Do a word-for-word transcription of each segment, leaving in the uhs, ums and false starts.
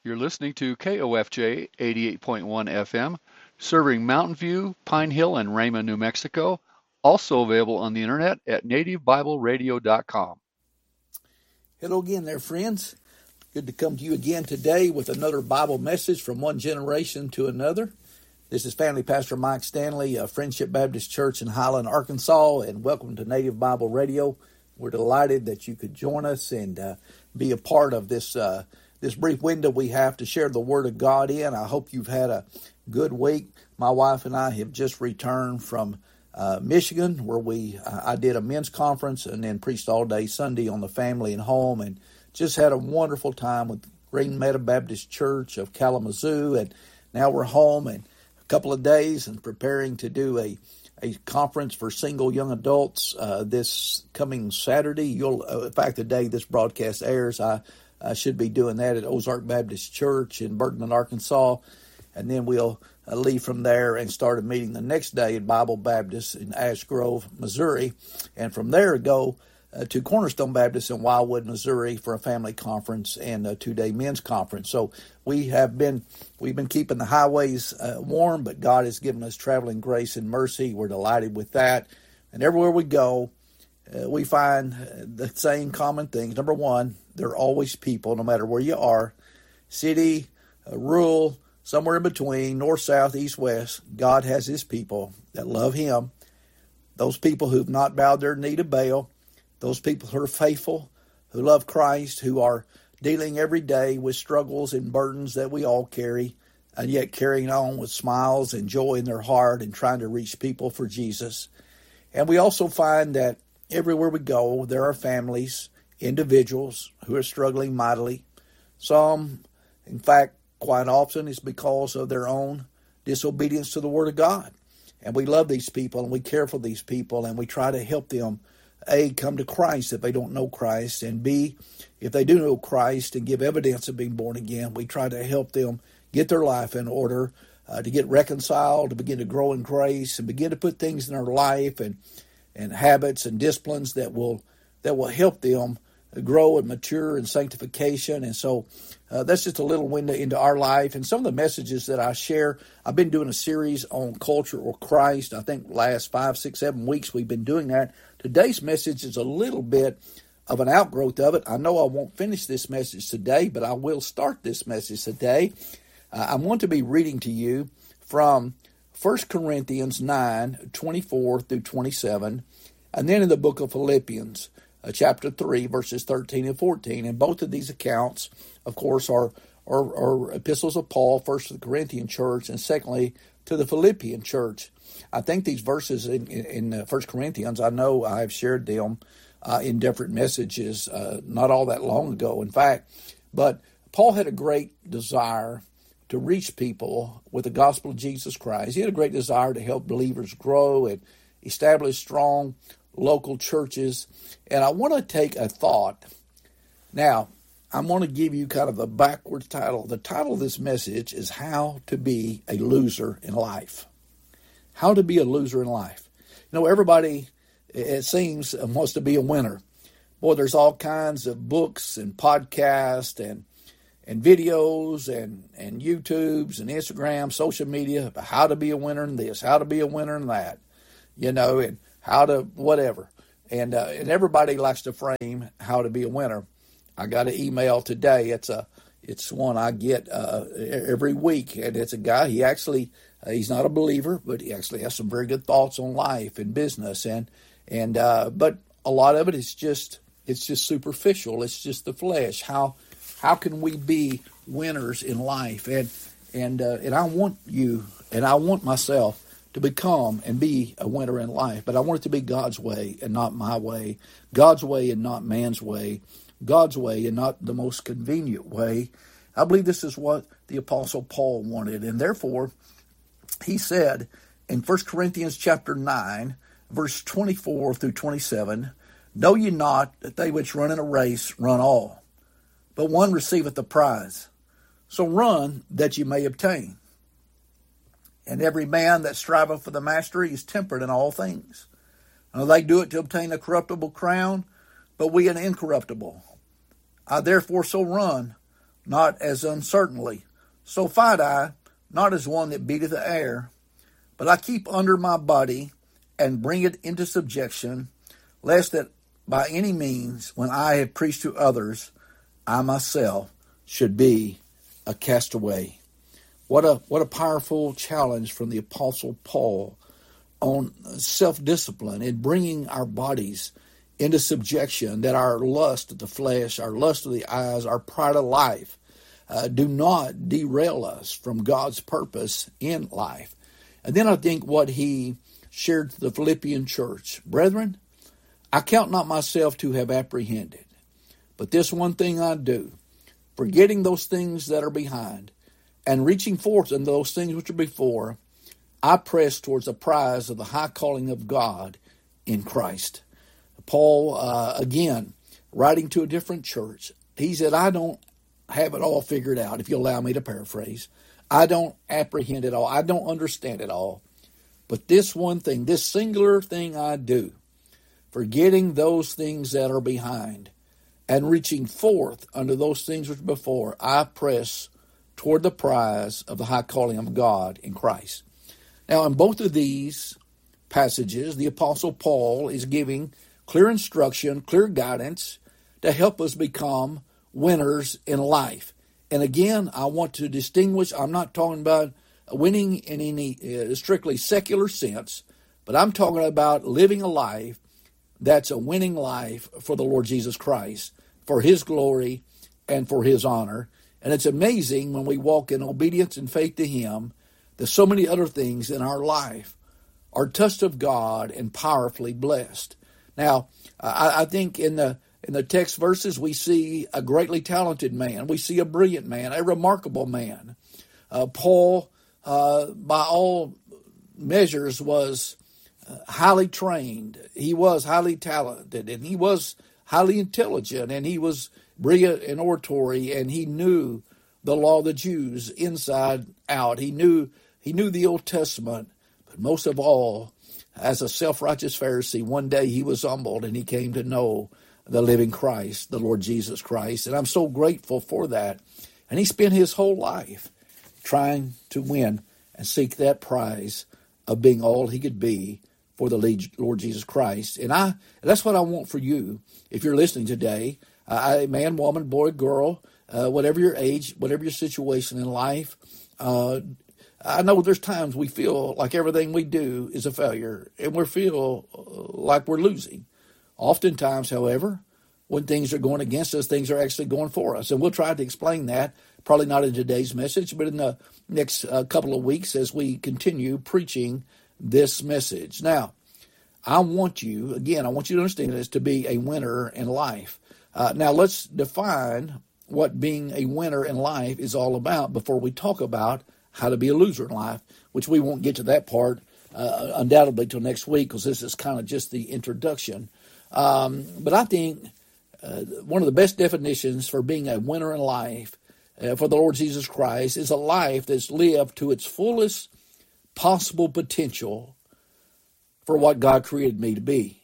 You're listening to K O F J eighty-eight point one F M, serving Mountain View, Pine Hill, and Rama, New Mexico. Also available on the internet at native bible radio dot com. Hello again there, friends. Good to come to you again today with another Bible message from one generation to another. This is Family Pastor Mike Stanley of Friendship Baptist Church in Highland, Arkansas, and welcome to Native Bible Radio. We're delighted that you could join us and uh, be a part of this uh, this brief window we have to share the Word of God in. I hope you've had a good week. My wife and I have just returned from uh, Michigan, where we uh, I did a men's conference and then preached all day Sunday on the family and home, and just had a wonderful time with Green Meadow Baptist Church of Kalamazoo. And now we're home and a couple of days and preparing to do a a conference for single young adults uh, this coming Saturday. You'll, uh, in fact, the day this broadcast airs, I, I should be doing that at Ozark Baptist Church in Burton, Arkansas, and then we'll uh, leave from there and start a meeting the next day at Bible Baptist in Ash Grove, Missouri, and from there go uh, to Cornerstone Baptist in Wildwood, Missouri for a family conference and a two-day men's conference. So we have been we've been keeping the highways uh, warm, but God has given us traveling grace and mercy. We're delighted with that. And everywhere we go, uh, we find the same common things. Number one, there are always people, no matter where you are, city, uh, rural, somewhere in between, north, south, east, west. God has his people that love him. Those people who've not bowed their knee to Baal. Those people who are faithful, who love Christ, who are dealing every day with struggles and burdens that we all carry, and yet carrying on with smiles and joy in their heart and trying to reach people for Jesus. And we also find that everywhere we go, there are families, individuals who are struggling mightily. Some, in fact, quite often is because of their own disobedience to the Word of God. And we love these people and we care for these people and we try to help them, A, come to Christ if they don't know Christ, and B, if they do know Christ and give evidence of being born again, we try to help them get their life in order, uh, to get reconciled, to begin to grow in grace, and begin to put things in their life and and habits and disciplines that will that will help them grow and mature in sanctification. And so uh, that's just a little window into our life. And some of the messages that I share, I've been doing a series on culture or Christ. I think last five, six, seven weeks we've been doing that. Today's message is a little bit of an outgrowth of it. I know I won't finish this message today, but I will start this message today. Uh, I want to be reading to you from First Corinthians nine, twenty-four through twenty-seven, and then in the book of Philippians, uh, chapter three, verses thirteen and fourteen. And both of these accounts, of course, are, are, are epistles of Paul, first to the Corinthian church, and secondly to the Philippian church. I think these verses in, in, in First Corinthians, I know I have shared them uh, in different messages uh, not all that long ago, in fact. But Paul had a great desire to reach people with the gospel of Jesus Christ. He had a great desire to help believers grow and establish strong local churches. And I want to take a thought. Now, I'm going to give you kind of the backwards title. The title of this message is How to Be a Loser in Life. How to be a loser in life. You know, everybody, it seems, wants to be a winner. Boy, there's all kinds of books and podcasts and and videos and, and YouTubes and Instagram, social media, about how to be a winner in this, how to be a winner in that, you know, and how to whatever. And uh, and everybody likes to frame how to be a winner. I got an email today. It's a it's one I get uh, every week, and it's a guy. He actually uh, he's not a believer, but he actually has some very good thoughts on life and business, and and uh, but a lot of it is just it's just superficial. It's just the flesh. How how can we be winners in life? And and uh, and I want you and I want myself to become and be a winner in life, but I want it to be God's way and not my way, God's way and not man's way, God's way and not the most convenient way. I believe this is what the Apostle Paul wanted, and therefore he said in First Corinthians chapter nine, verse twenty-four through twenty-seven, "Know ye not that they which run in a race run all, but one receiveth the prize? So run that ye may obtain. And every man that striveth for the mastery is temperate in all things. Now they do it to obtain a corruptible crown, but we an incorruptible. I therefore so run, not as uncertainly. So fight I, not as one that beateth the air, but I keep under my body, and bring it into subjection, lest that by any means, when I have preached to others, I myself should be a castaway. What a what a powerful challenge from the Apostle Paul on self-discipline and bringing our bodies into subjection, that our lust of the flesh, our lust of the eyes, our pride of life uh, do not derail us from God's purpose in life. And then I think what he shared to the Philippian church, brethren, I count not myself to have apprehended, but this one thing I do, forgetting those things that are behind, and reaching forth unto those things which are before, I press towards the prize of the high calling of God in Christ. Paul, uh, again, writing to a different church, he said, I don't have it all figured out, if you allow me to paraphrase. I don't apprehend it all. I don't understand it all. But this one thing, this singular thing I do, forgetting those things that are behind and reaching forth unto those things which are before, I press toward the prize of the high calling of God in Christ. Now, in both of these passages, the Apostle Paul is giving clear instruction, clear guidance to help us become winners in life. And again, I want to distinguish, I'm not talking about winning in any uh, strictly secular sense, but I'm talking about living a life that's a winning life for the Lord Jesus Christ, for His glory and for His honor. And it's amazing when we walk in obedience and faith to Him, that so many other things in our life are touched of God and powerfully blessed. Now, I, I think in the in the text verses, we see a greatly talented man. We see a brilliant man, a remarkable man. Uh, Paul, uh, by all measures, was uh, highly trained. He was highly talented, and he was highly intelligent, and he was brilliant in oratory, and he knew the law of the Jews inside out. He knew he knew the Old Testament, but most of all, as a self-righteous Pharisee, one day he was humbled, and he came to know the living Christ, the Lord Jesus Christ. And I'm so grateful for that. And he spent his whole life trying to win and seek that prize of being all he could be for the Lord Jesus Christ. And I that's what I want for you if you're listening today. Uh, man, woman, boy, girl, uh, whatever your age, whatever your situation in life. Uh, I know there's times we feel like everything we do is a failure, and we feel like we're losing. Oftentimes, however, when things are going against us, things are actually going for us. And we'll try to explain that, probably not in today's message, but in the next uh, couple of weeks as we continue preaching this message. Now, I want you, again, I want you to understand this, to be a winner in life. Uh, now, let's define what being a winner in life is all about before we talk about how to be a loser in life, which we won't get to that part uh, undoubtedly till next week, because this is kind of just the introduction. Um, but I think uh, one of the best definitions for being a winner in life uh, for the Lord Jesus Christ is a life that's lived to its fullest possible potential for what God created me to be.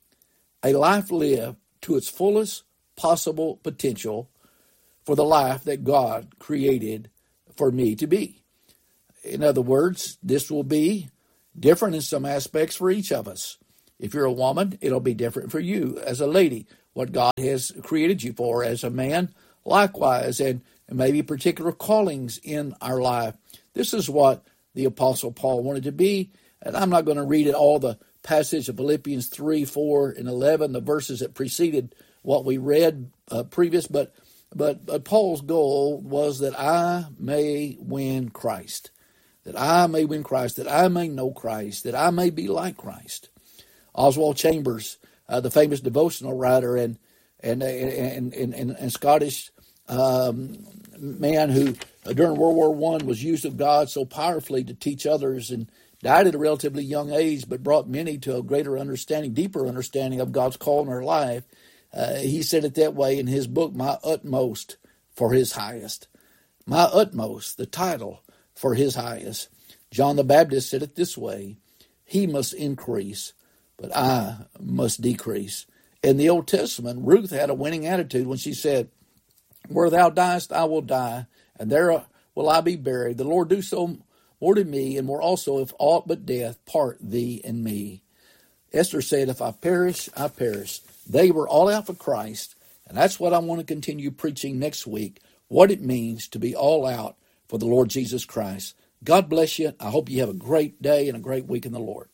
A life lived to its fullest possible potential for the life that God created for me to be. In other words, this will be different in some aspects for each of us. If you're a woman, it'll be different for you as a lady, what God has created you for. As a man, likewise, and maybe particular callings in our life. This is what the Apostle Paul wanted to be. And I'm not going to read it all, the passage of Philippians three, four, and eleven, the verses that preceded what we read uh, previous, but, but but Paul's goal was that I may win Christ, that I may win Christ, that I may know Christ, that I may be like Christ. Oswald Chambers, uh, the famous devotional writer and and and and, and, and Scottish um, man who uh, during World War One was used of God so powerfully to teach others, and died at a relatively young age, but brought many to a greater understanding, deeper understanding of God's call in their life. Uh, he said it that way in his book, My Utmost for His Highest. My utmost, the title for His highest. John the Baptist said it this way: He must increase, but I must decrease. In the Old Testament, Ruth had a winning attitude when she said, Where thou diest, I will die, and there will I be buried. The Lord do so more to me, and more also, if aught but death part thee and me. Esther said, if I perish, I perish. They were all out for Christ, and that's what I want to continue preaching next week, what it means to be all out for the Lord Jesus Christ. God bless you. I hope you have a great day and a great week in the Lord.